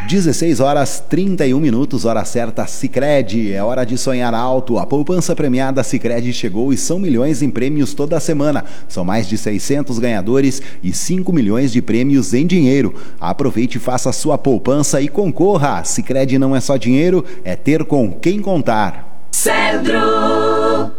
16h31, hora certa, Sicredi. É hora de sonhar alto. A poupança premiada Sicredi chegou e são milhões em prêmios toda semana. São mais de 600 ganhadores e 5 milhões de prêmios em dinheiro. Aproveite e faça sua poupança e concorra. Sicredi não é só dinheiro, é ter com quem contar. Cedro.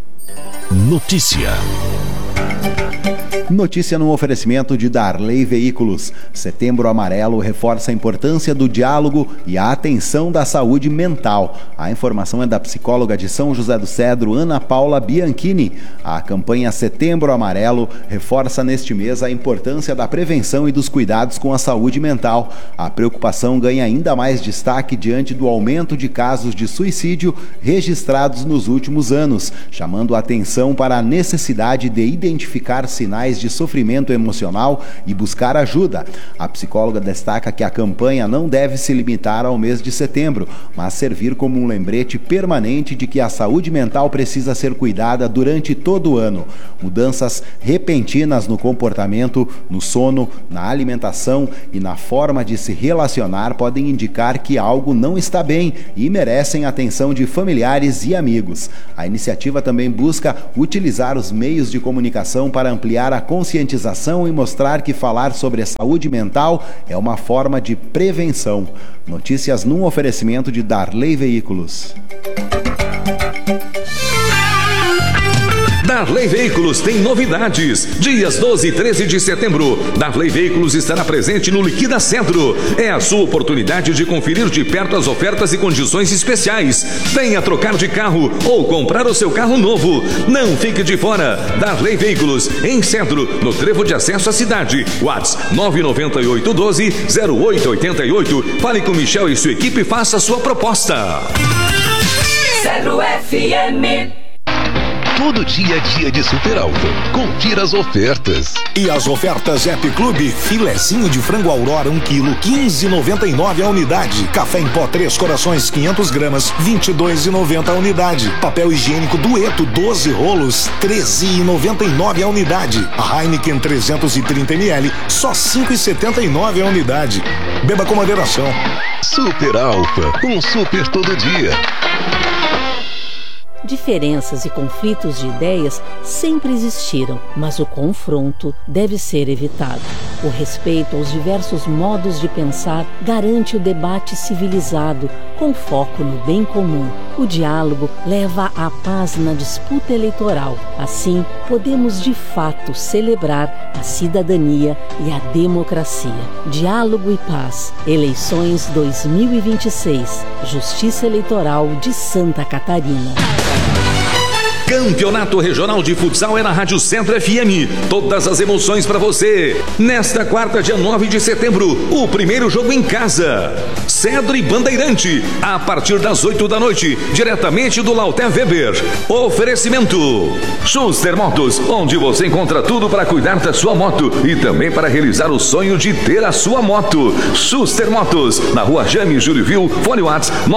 Notícia no oferecimento de Darley Veículos. Setembro Amarelo reforça a importância do diálogo e a atenção da saúde mental. A informação é da psicóloga de São José do Cedro, Ana Paula Bianchini. A campanha Setembro Amarelo reforça neste mês a importância da prevenção e dos cuidados com a saúde mental. A preocupação ganha ainda mais destaque diante do aumento de casos de suicídio registrados nos últimos anos, chamando a atenção para a necessidade de identificar sinais de sofrimento emocional e buscar ajuda. A psicóloga destaca que a campanha não deve se limitar ao mês de setembro, mas servir como um lembrete permanente de que a saúde mental precisa ser cuidada durante todo o ano. Mudanças repentinas no comportamento, no sono, na alimentação e na forma de se relacionar podem indicar que algo não está bem e merecem atenção de familiares e amigos. A iniciativa também busca utilizar os meios de comunicação para ampliar a conscientização e mostrar que falar sobre a saúde mental é uma forma de prevenção. Notícias num oferecimento de Darley Veículos. Darley Veículos tem novidades. Dias 12 e 13 de setembro, Darley Veículos estará presente no Liquida Cedro. É a sua oportunidade de conferir de perto as ofertas e condições especiais. Venha trocar de carro ou comprar o seu carro novo. Não fique de fora. Darley Veículos, em Cedro, no trevo de acesso à cidade. WhatsApp 99812-0888. Fale com Michel e sua equipe e faça a sua proposta. Cedro FM. Todo dia é dia de Super Alto. Confira as ofertas. E as ofertas App Clube: filezinho de frango Aurora 1 kg, 15,99 a unidade. Café em pó 3 corações 500 gramas, 22,90 a unidade. Papel higiênico Dueto 12 rolos, 13,99 a unidade. A Heineken 330 ml, só 5,79 a unidade. Beba com moderação. Super Alfa, um super todo dia. Diferenças e conflitos de ideias sempre existiram, mas o confronto deve ser evitado. O respeito aos diversos modos de pensar garante o debate civilizado, com foco no bem comum. O diálogo leva à paz na disputa eleitoral. Assim, podemos de fato celebrar a cidadania e a democracia. Diálogo e paz. Eleições 2026. Justiça Eleitoral de Santa Catarina. Campeonato Regional de Futsal é na Rádio Centro FM. Todas as emoções para você. Nesta quarta, dia 9 de setembro, o primeiro jogo em casa. Cedro e Bandeirante, a partir das 8 da noite, diretamente do Lauter Weber. Oferecimento Schuster Motos, onde você encontra tudo para cuidar da sua moto e também para realizar o sonho de ter a sua moto. Schuster Motos, na rua Jaime Júlio, fone WhatsApp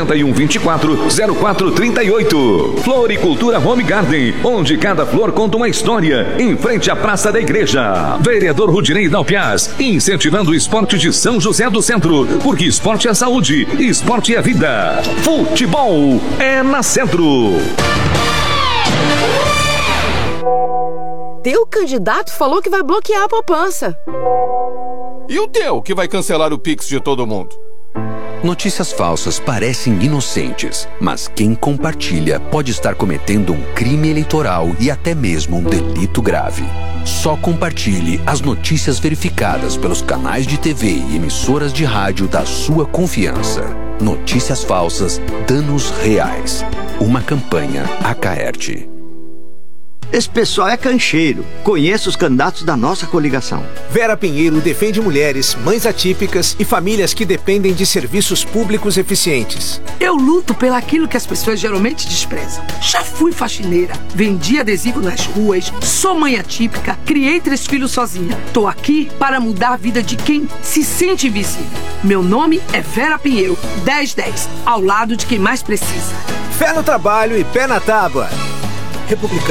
991-24-0438. Floricultura Home Garden, onde cada flor conta uma história, em frente à Praça da Igreja. Vereador Rudinei Dalpiaz, incentivando o esporte de São José do Centro, porque esporte é saúde, esporte é vida. Futebol é na Centro. Teu candidato falou que vai bloquear a poupança. E o teu, que vai cancelar o Pix de todo mundo? Notícias falsas parecem inocentes, mas quem compartilha pode estar cometendo um crime eleitoral e até mesmo um delito grave. Só compartilhe as notícias verificadas pelos canais de TV e emissoras de rádio da sua confiança. Notícias falsas, danos reais. Uma campanha Acaerte. Esse pessoal é cancheiro. Conheço os candidatos da nossa coligação. Vera Pinheiro defende mulheres, mães atípicas e famílias que dependem de serviços públicos eficientes. Eu luto pelaquilo que as pessoas geralmente desprezam. Já fui faxineira, vendi adesivo nas ruas, sou mãe atípica, criei 3 filhos sozinha. Tô aqui para mudar a vida de quem se sente invisível. Meu nome é Vera Pinheiro, 1010, ao lado de quem mais precisa. Fé no trabalho e pé na tábua. Republicano.